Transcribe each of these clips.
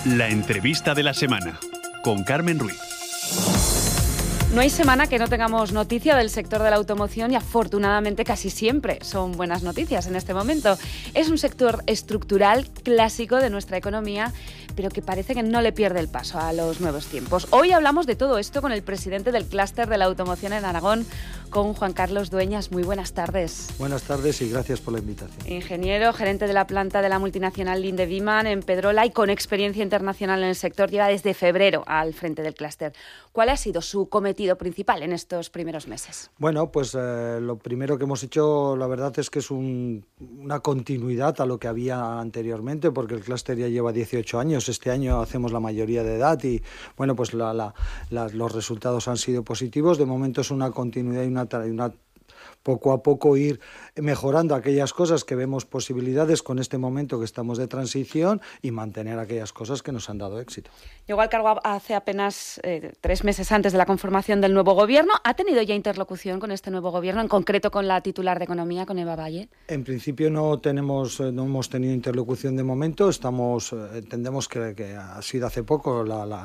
La entrevista de la semana, con Carmen Ruiz. No hay semana que no tengamos noticia del sector de la automoción y afortunadamente casi siempre son buenas noticias en este momento. Es un sector estructural clásico de nuestra economía, pero que parece que no le pierde el paso a los nuevos tiempos. Hoy hablamos de todo esto con el presidente del clúster de la automoción en Aragón, con Juan Carlos Dueñas. Muy buenas tardes. Buenas tardes y gracias por la invitación. Ingeniero, gerente de la planta de la multinacional Linde Viman en Pedrola y con experiencia internacional en el sector, lleva desde febrero al frente del clúster. ¿Cuál ha sido su cometido principal en estos primeros meses? Bueno, pues lo primero que hemos hecho, la verdad es que es una continuidad a lo que había anteriormente, porque el clúster ya lleva 18 años. Este año hacemos la mayoría de edad y, bueno, pues los resultados han sido positivos. De momento es una continuidad y una poco a poco ir mejorando aquellas cosas que vemos posibilidades con este momento que estamos de transición y mantener aquellas cosas que nos han dado éxito. Llegó al cargo hace apenas 3 meses antes de la conformación del nuevo gobierno. ¿Ha tenido ya interlocución con este nuevo gobierno, en concreto con la titular de Economía, con Eva Valle? En principio no hemos tenido interlocución de momento. Entendemos que ha sido hace poco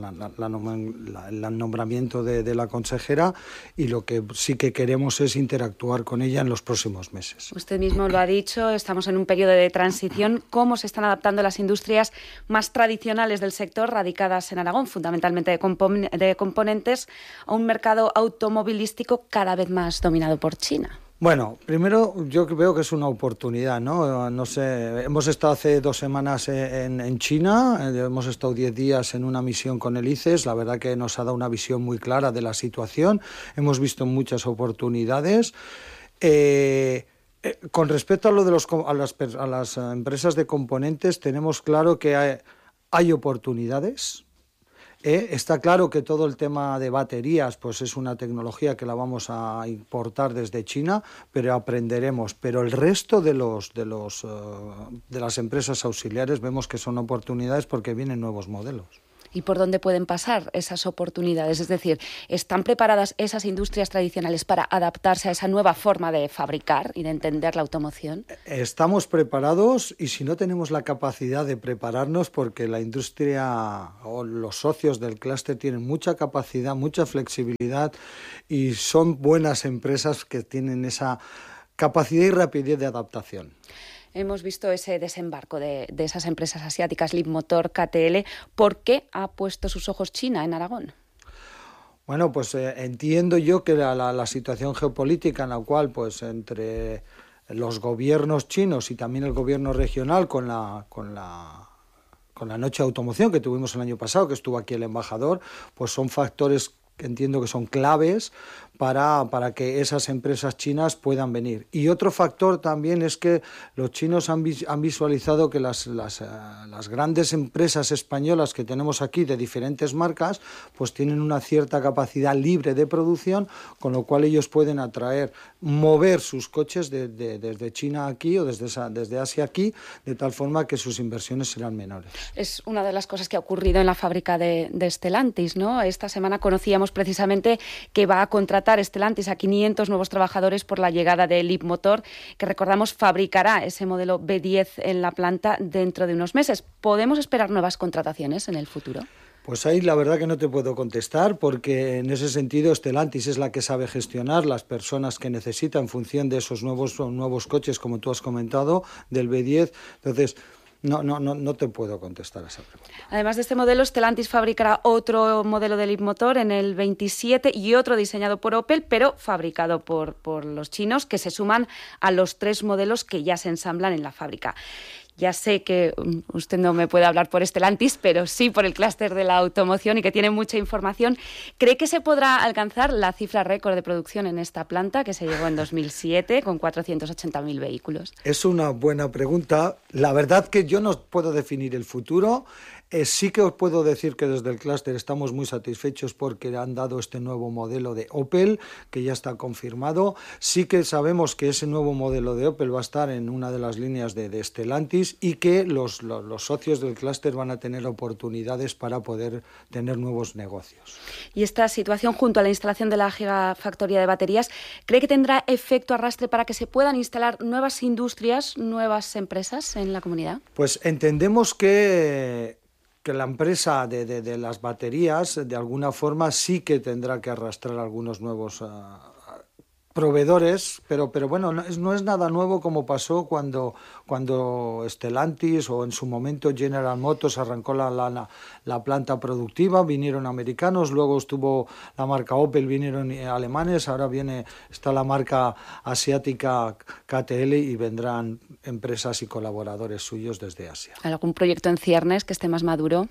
el nombramiento de la consejera y lo que sí que queremos es interactuar con ella en los próximos meses. Usted mismo lo ha dicho, estamos en un periodo de transición. ¿Cómo se están adaptando las industrias más tradicionales del sector, radicadas en Aragón, fundamentalmente de componentes, a un mercado automovilístico cada vez más dominado por China? Bueno, primero yo veo que es una oportunidad, ¿no? No sé, hemos estado hace 2 semanas en China, hemos estado 10 días en una misión con el ICES, la verdad que nos ha dado una visión muy clara de la situación, hemos visto muchas oportunidades. Con respecto a lo de a las empresas de componentes, tenemos claro que hay oportunidades. Está claro que todo el tema de baterías pues es una tecnología que la vamos a importar desde China, pero aprenderemos. Pero el resto de las empresas auxiliares vemos que son oportunidades porque vienen nuevos modelos. ¿Y por dónde pueden pasar esas oportunidades? Es decir, ¿están preparadas esas industrias tradicionales para adaptarse a esa nueva forma de fabricar y de entender la automoción? Estamos preparados y si no tenemos la capacidad de prepararnos, porque la industria o los socios del clúster tienen mucha capacidad, mucha flexibilidad y son buenas empresas que tienen esa capacidad y rapidez de adaptación. Hemos visto ese desembarco de esas empresas asiáticas, Leapmotor, KTL. ¿Por qué ha puesto sus ojos China en Aragón? Bueno, pues entiendo yo que la situación geopolítica en la cual, pues entre los gobiernos chinos y también el gobierno regional con la noche de automoción que tuvimos el año pasado, que estuvo aquí el embajador, pues son factores que entiendo que son claves para que esas empresas chinas puedan venir. Y otro factor también es que los chinos han visualizado que las grandes empresas españolas que tenemos aquí de diferentes marcas pues tienen una cierta capacidad libre de producción, con lo cual ellos pueden mover sus coches desde China aquí o desde Asia aquí, de tal forma que sus inversiones serán menores. Es una de las cosas que ha ocurrido en la fábrica de Stellantis, ¿no? Esta semana conocíamos precisamente que va a contratar Stellantis a 500 nuevos trabajadores por la llegada de Leapmotor, que recordamos fabricará ese modelo B10 en la planta dentro de unos meses. ¿Podemos esperar nuevas contrataciones en el futuro? Pues ahí la verdad que no te puedo contestar porque en ese sentido Stellantis es la que sabe gestionar las personas que necesita en función de esos nuevos coches, como tú has comentado, del B10. Entonces, no te puedo contestar a esa pregunta. Además de este modelo, Stellantis fabricará otro modelo de Leapmotor en el 27 y otro diseñado por Opel, pero fabricado por los chinos, que se suman a los 3 modelos que ya se ensamblan en la fábrica. Ya sé que usted no me puede hablar por Stellantis, pero sí por el clúster de la automoción y que tiene mucha información. ¿Cree que se podrá alcanzar la cifra récord de producción en esta planta que se llegó en 2007 con 480.000 vehículos? Es una buena pregunta. La verdad que yo no puedo definir el futuro. Sí que os puedo decir que desde el clúster estamos muy satisfechos porque han dado este nuevo modelo de Opel, que ya está confirmado. Sí que sabemos que ese nuevo modelo de Opel va a estar en una de las líneas de Stellantis y que los socios del clúster van a tener oportunidades para poder tener nuevos negocios. Y esta situación, junto a la instalación de la gigafactoría de baterías, ¿cree que tendrá efecto arrastre para que se puedan instalar nuevas industrias, nuevas empresas en la comunidad? Pues entendemos que que la empresa de las baterías, de alguna forma, sí que tendrá que arrastrar algunos nuevos proveedores, pero bueno, no es nada nuevo como pasó cuando Stellantis o en su momento General Motors arrancó la planta productiva, vinieron americanos, luego estuvo la marca Opel, vinieron alemanes, ahora está la marca asiática KTL y vendrán empresas y colaboradores suyos desde Asia. ¿Algún proyecto en ciernes que esté más maduro?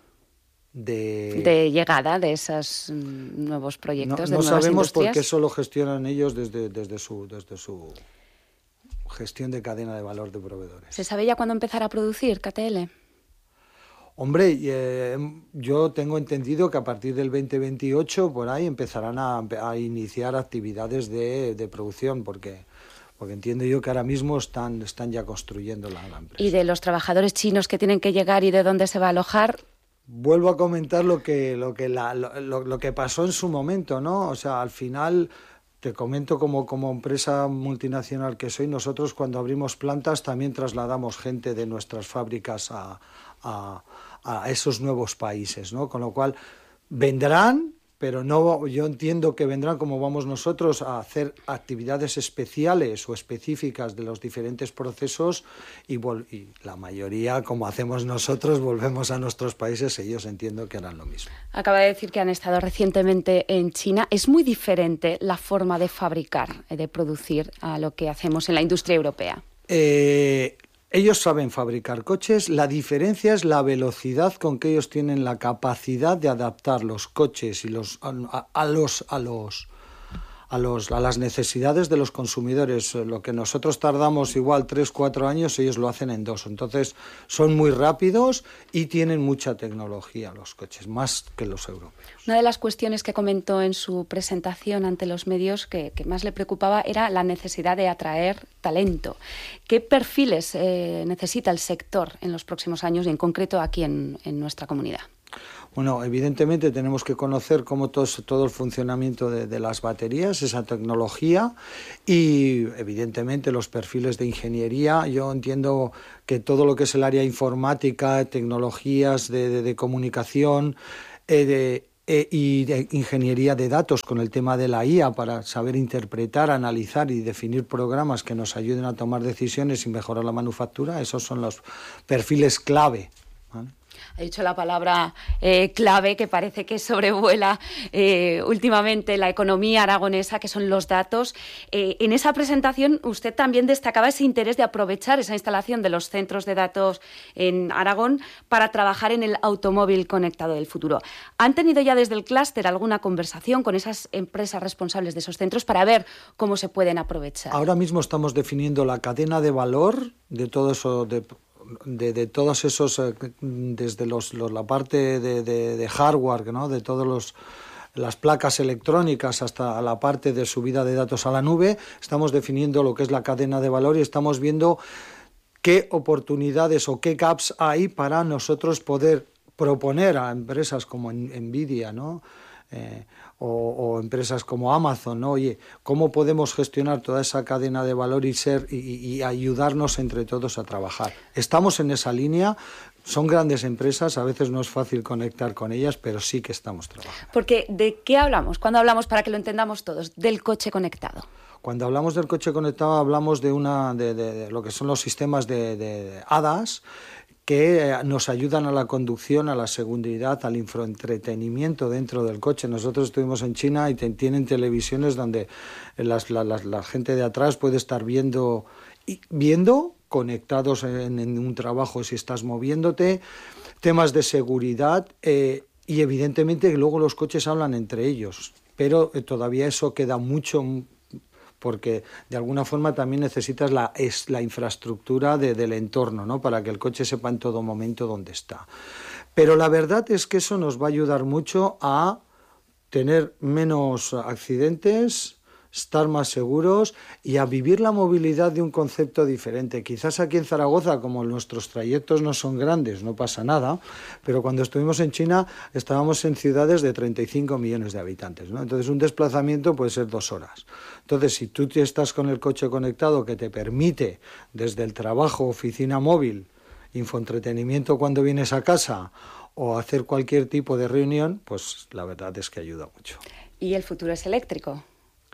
De llegada de esos nuevos proyectos, de nuevas nuevas sabemos industrias. Por qué eso lo gestionan ellos desde su gestión de cadena de valor de proveedores. ¿Se sabe ya cuándo empezar a producir KTL? Hombre, yo tengo entendido que a partir del 2028 por ahí empezarán a iniciar actividades de producción, porque entiendo yo que ahora mismo están ya construyendo la empresa. ¿Y de los trabajadores chinos que tienen que llegar y de dónde se va a alojar? Vuelvo a comentar lo que pasó en su momento, ¿no? O sea, al final, te comento como empresa multinacional que soy, nosotros cuando abrimos plantas también trasladamos gente de nuestras fábricas a esos nuevos países, ¿no? Con lo cual, vendrán, pero no, yo entiendo que vendrán como vamos nosotros a hacer actividades especiales o específicas de los diferentes procesos y la mayoría, como hacemos nosotros, volvemos a nuestros países, ellos entiendo que harán lo mismo. Acaba de decir que han estado recientemente en China. ¿Es muy diferente la forma de fabricar, de producir a lo que hacemos en la industria europea? Ellos saben fabricar coches, la diferencia es la velocidad con que ellos tienen la capacidad de adaptar los coches y a las necesidades de los consumidores. Lo que nosotros tardamos igual 3-4 años, ellos lo hacen en 2. Entonces son muy rápidos y tienen mucha tecnología los coches, más que los europeos. Una de las cuestiones que comentó en su presentación ante los medios que más le preocupaba era la necesidad de atraer talento. ¿Qué perfiles necesita el sector en los próximos años y en concreto aquí en nuestra comunidad? Bueno, evidentemente tenemos que conocer cómo todo el funcionamiento de las baterías, esa tecnología y evidentemente los perfiles de ingeniería. Yo entiendo que todo lo que es el área informática, tecnologías de comunicación y de ingeniería de datos con el tema de la IA para saber interpretar, analizar y definir programas que nos ayuden a tomar decisiones y mejorar la manufactura, esos son los perfiles clave, ¿vale? Ha dicho la palabra clave que parece que sobrevuela últimamente la economía aragonesa, que son los datos. En esa presentación usted también destacaba ese interés de aprovechar esa instalación de los centros de datos en Aragón para trabajar en el automóvil conectado del futuro. ¿Han tenido ya desde el clúster alguna conversación con esas empresas responsables de esos centros para ver cómo se pueden aprovechar? Ahora mismo estamos definiendo la cadena de valor de todo eso, de todos esos, desde la parte de hardware, ¿no? De todos las placas electrónicas hasta la parte de subida de datos a la nube. Estamos definiendo lo que es la cadena de valor y estamos viendo qué oportunidades o qué gaps hay para nosotros poder proponer a empresas como Nvidia, ¿no? O empresas como Amazon, ¿no? Oye, ¿cómo podemos gestionar toda esa cadena de valor y ayudarnos entre todos a trabajar? Estamos en esa línea, son grandes empresas, a veces no es fácil conectar con ellas, pero sí que estamos trabajando. Porque, ¿de qué hablamos? Cuando hablamos, para que lo entendamos todos, del coche conectado. Cuando hablamos del coche conectado hablamos de lo que son los sistemas de ADAS, que nos ayudan a la conducción, a la seguridad, al infoentretenimiento dentro del coche. Nosotros estuvimos en China y tienen televisiones donde la gente de atrás puede estar viendo conectados en un trabajo si estás moviéndote, temas de seguridad y evidentemente luego los coches hablan entre ellos, pero todavía eso queda mucho, porque de alguna forma también necesitas la infraestructura del entorno, ¿no? Para que el coche sepa en todo momento dónde está. Pero la verdad es que eso nos va a ayudar mucho a tener menos accidentes, estar más seguros y a vivir la movilidad de un concepto diferente. Quizás aquí en Zaragoza, como nuestros trayectos no son grandes, no pasa nada, pero cuando estuvimos en China estábamos en ciudades de 35 millones de habitantes, ¿no? Entonces un desplazamiento puede ser 2 horas. Entonces si tú estás con el coche conectado que te permite desde el trabajo, oficina móvil, infoentretenimiento cuando vienes a casa o hacer cualquier tipo de reunión, pues la verdad es que ayuda mucho. ¿Y el futuro es eléctrico?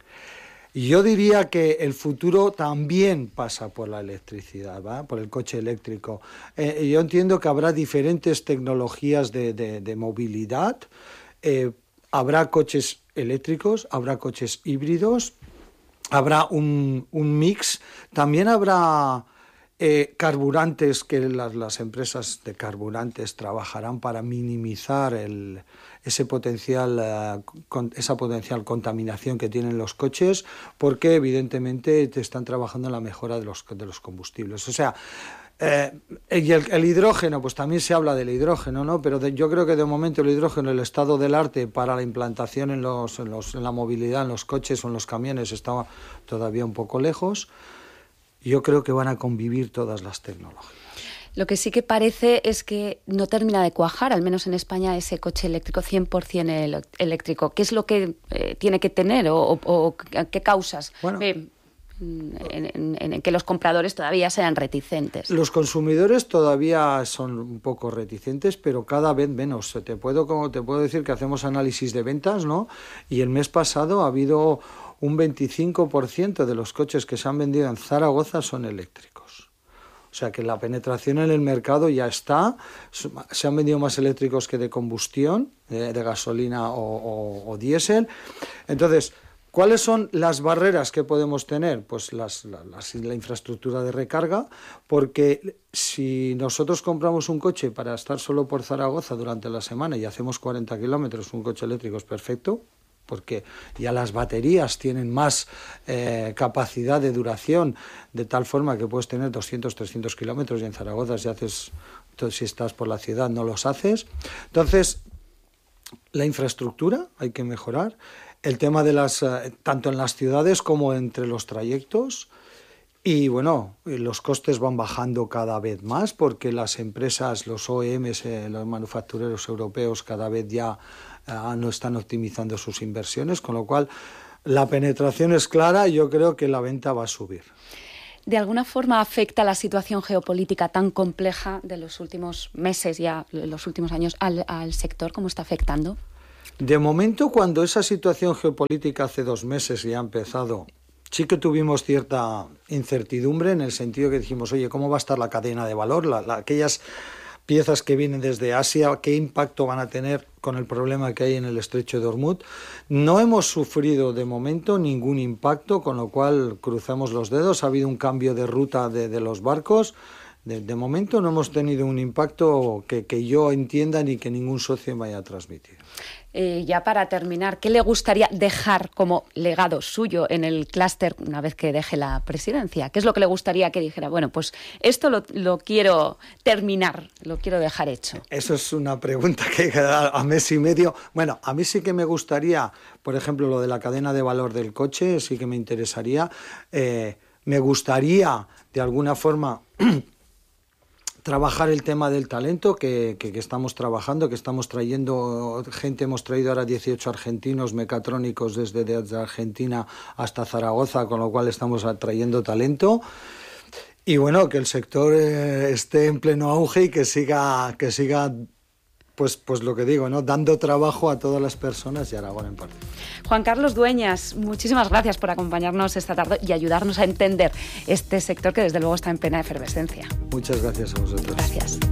Y yo diría que el futuro también pasa por la electricidad, ¿va? Por el coche eléctrico. Yo entiendo que habrá diferentes tecnologías de movilidad. Habrá coches eléctricos, habrá coches híbridos, habrá un mix. También habrá carburantes que las empresas de carburantes trabajarán para minimizar esa potencial contaminación que tienen los coches, porque evidentemente te están trabajando en la mejora de los combustibles. O sea, y el hidrógeno, pues también se habla del hidrógeno, ¿no? Pero yo creo que de momento el hidrógeno, el estado del arte para la implantación en la movilidad, en los coches o en los camiones, está todavía un poco lejos. Yo creo que van a convivir todas las tecnologías. Lo que sí que parece es que no termina de cuajar, al menos en España, ese coche eléctrico 100% eléctrico. ¿Qué es lo que tiene que tener o qué causas ve en que los compradores todavía sean reticentes? Los consumidores todavía son un poco reticentes, pero cada vez menos. Te puedo decir que hacemos análisis de ventas, ¿no? Y el mes pasado ha habido un 25% de los coches que se han vendido en Zaragoza son eléctricos. O sea que la penetración en el mercado ya está. Se han vendido más eléctricos que de combustión, de gasolina o diésel. Entonces, ¿cuáles son las barreras que podemos tener? Pues la infraestructura de recarga, porque si nosotros compramos un coche para estar solo por Zaragoza durante la semana y hacemos 40 kilómetros, un coche eléctrico es perfecto, porque ya las baterías tienen más capacidad de duración, de tal forma que puedes tener 200, 300 kilómetros y en Zaragoza si estás por la ciudad no los haces. Entonces, la infraestructura hay que mejorar, el tema de tanto en las ciudades como entre los trayectos. Y bueno, los costes van bajando cada vez más porque las empresas, los OEMs, los manufactureros europeos cada vez ya no están optimizando sus inversiones, con lo cual la penetración es clara y yo creo que la venta va a subir. ¿De alguna forma afecta la situación geopolítica tan compleja de los últimos meses, ya los últimos años, al sector? ¿Cómo está afectando? De momento, cuando esa situación geopolítica hace 2 meses ya ha empezado, sí que tuvimos cierta incertidumbre en el sentido que dijimos, oye, ¿cómo va a estar la cadena de valor? Aquellas piezas que vienen desde Asia, ¿qué impacto van a tener con el problema que hay en el estrecho de Hormuz? No hemos sufrido de momento ningún impacto, con lo cual cruzamos los dedos. Ha habido un cambio de ruta de los barcos. De momento no hemos tenido un impacto que yo entienda ni que ningún socio me haya transmitido. Ya para terminar, ¿qué le gustaría dejar como legado suyo en el clúster una vez que deje la presidencia? ¿Qué es lo que le gustaría que dijera? Bueno, pues esto lo quiero terminar, lo quiero dejar hecho. Eso es una pregunta que queda a mes y medio. Bueno, a mí sí que me gustaría, por ejemplo, lo de la cadena de valor del coche, sí que me interesaría. Me gustaría, de alguna forma, trabajar el tema del talento que estamos trabajando, que estamos trayendo gente. Hemos traído ahora 18 argentinos mecatrónicos desde Argentina hasta Zaragoza, con lo cual estamos atrayendo talento. Y bueno, que el sector esté en pleno auge y que siga pues lo que digo, ¿no? Dando trabajo a todas las personas y Aragón en parte. Juan Carlos Dueñas, muchísimas gracias por acompañarnos esta tarde y ayudarnos a entender este sector que desde luego está en plena efervescencia. Muchas gracias a vosotros. Gracias.